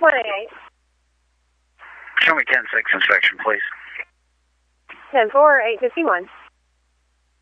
188. Show me 10-6 inspection, please. 10-4, 851.